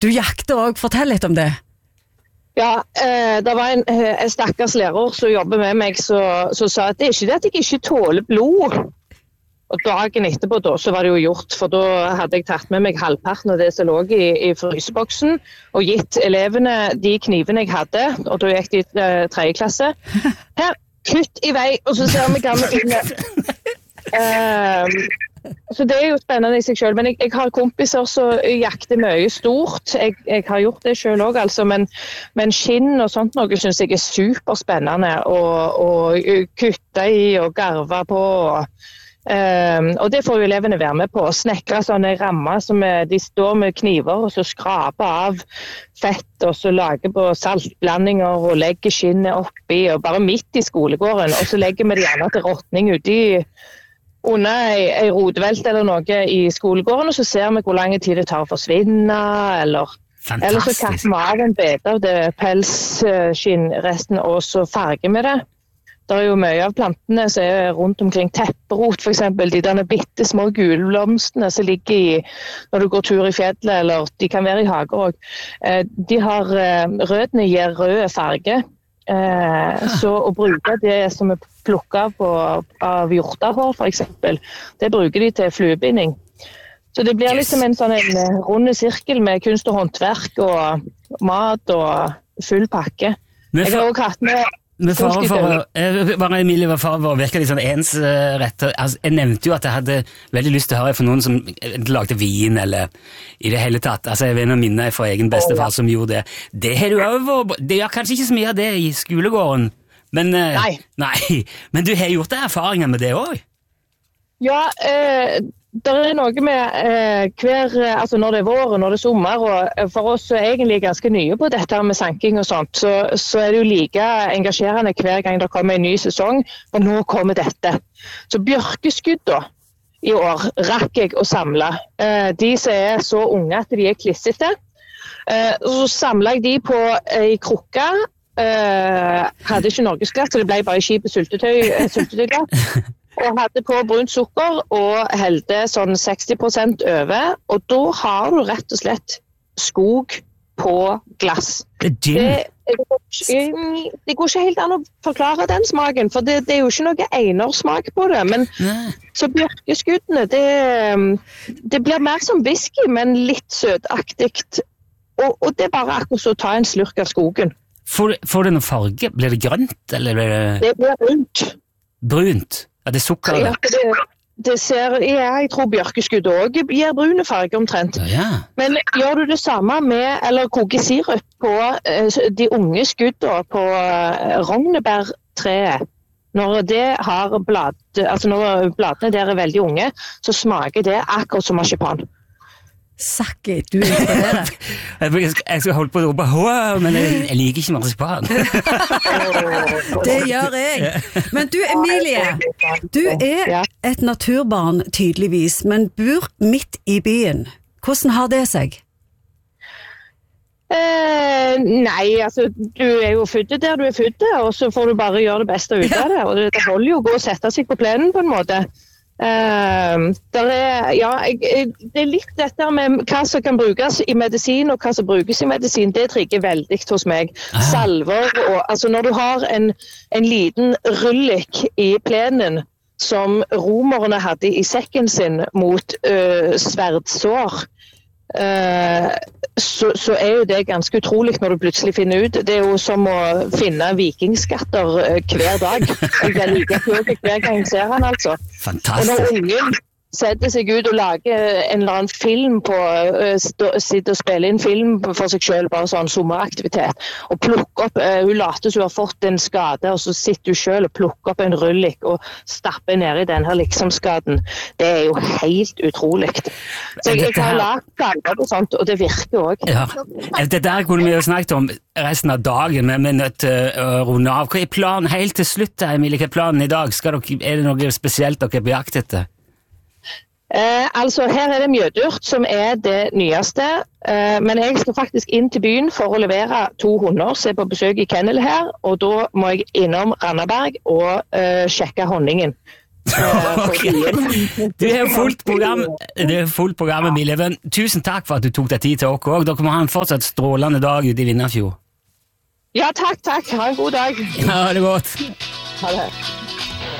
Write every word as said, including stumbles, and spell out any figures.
Du jakter også, fortell litt om det. Ja, eh, det var en, en stakkars lærer som jobber med meg, som sa at det er ikke det at jeg ikke tåler blod. Og dagen etterpå da, så var det jo gjort, for da hadde jeg tatt med meg halvparten av det som lå i, i fryseboksen, og gitt elevene de knivene jeg hadde, og da gikk de i uh, tredje klasse. Her, kutt i vei, og så ser vi gamle inne. Uh, Så det er jo spennende i seg selv, men jeg, jeg har kompiser som jakter mye stort. Jeg, jeg har gjort det selv også, altså, men, men skinn og sånt noe synes jeg er superspennende å, å kutte i og garve på. Og, um, og det får jo elevene være med på. Snekre sånne rammer som er, de står med kniver og så skraper av fett og så lager på saltblandinger og legger skinnet oppi, og bare midt i skolegården, og så legger vi det gjerne til råtning ute i under ei, ei rodvelt eller noe i skolegården, og så ser vi hvor lang tid det tar å forsvinne, eller, eller så kapper vi av en bit av det pelsskinnresten, og så farger vi det. Det er jo mye av plantene som er rundt omkring tepperot, for eksempel, de denne bitte små gulblomstene som ligger i, når du går tur i fjellet, eller de kan være i hager også. De har, rødene gir rød farge, Eh, så å bruke det som er plukket på, av hjortehår for eksempel, det bruker de til fluebinding. Så det blir liksom en sånn en runde sirkel med kunst og håndverk og mat og full pakke. For, jeg har også hatt med med fare for, eh, bare Emilie, var fare for å virke litt sånn ensrett. Altså, jeg nevnte jo at jeg hadde veldig lyst til å høre fra noen som lagde vin, eller i det hele tatt. Altså, jeg vil minne fra egen bestefar som gjorde det. Det har du over, det gjør kanskje ikke så mye av det i skolegården, men, eh, nei. nei. Men du har gjort erfaringer med det også? Ja, eh, det er noe med eh, hver, altså når det er vår, når det er sommer, og for oss er egentlig ganske nye på dette med sanking og sånt, så, så er det jo like engasjerende hver gang det kommer en ny sesong, og nå kommer dette. Så bjørkeskudd da, i år rakk jeg å samle. Eh, de som er så unge at de er klissete. Eh, så samlet jeg de på en krukke, eh, hadde ikke norgesglass, så det ble bare kjip syltetøy, syltetøyglass. Og hadde på brunt sukker og helte sånn seksti prosent over, og da har du rett og slett skog på glass. Det, det, det går ikke helt an å forklare den smaken, for det, det er jo ikke noe enersmak på det, men Nei. Så bjørkeskuddene, det, det blir mer som whisky, men litt søtaktigt, og, og det er bare akkurat så å ta en slurk av skogen. Får, får det noen farge? Blir det grønt, eller blir det... Det blir brunt. Brunt? Ja, det er sukker? Ja, det, det ser, ja, jeg tror bjørkeskudd også gir brune farge omtrent. Ja, ja. Men gjør du det samme med, eller koker sirup på eh, de unge skuddene på eh, rognebærtreet, når det har blad, altså når bladene der er veldig unge, så smaker det akkurat som marsipan. Sakki, du inspirerer. jeg skal holde på å rope wow, men jeg, jeg liker ikke marsipan. Det gjør jeg. Men du, Emilie, du er et naturbarn tydeligvis, men bor midt i byen. Hvordan har det seg? Eh, nei, altså, du er jo født der du er født, og så får du bare gjøre det beste ut av det, og det holder jo å gå og sette seg på plenen på en måte. Uh, der er, ja, jeg, det er litt dette med hva som kan brukes i medisin og hva som brukes i medisin, det trigger veldig hos meg. Ah. Salver, og, altså når du har en, en liten rullik i plenen som romerne hadde i sekken sin mot uh, sverdsår, uh, så, så er jo det ganske utrolig når du plutselig finner ut. Det er jo som å finne vikingskatter uh, hver dag. Jeg er like klok hver gang jeg ser han, altså. Fantastisk. Og når ungen setter seg ut og lager en eller annen film på, uh, sitter og spiller en film for seg selv, bare sånn sommeraktivitet, og plukker opp, uh, hun later som hun har fått en skade, og så sitter hun selv og plukker opp en rullik og stapper ned i den her liksom-skaden. Det er jo helt utrolig. Så jeg, jeg har lagt ganger og sånt, og det virker også. Ja. Det der kunne vi jo snakket om resten av dagen, men vi er nødt til å runde av. Hva er planen helt til slutt, Emilie? Hva er planen i dag? Skal dere, er det noe spesielt dere er på jakt etter? Eh, altså, her er det mjødurt som er det nyeste, eh, men jeg skal faktisk inn til byen for å levere to hunder, så jeg er på besøk i kennel her, og da må jeg innom Randaberg og eh, sjekke honningen. Ok. Du har fullt program, det er fullt program, Emilie. Men tusen takk for at du tok deg tid til oss også. Dere må ha en fortsatt strålende dag ute i Vindafjord. Ja, takk, takk. Ha en god dag. Ja, det er godt. Ha det.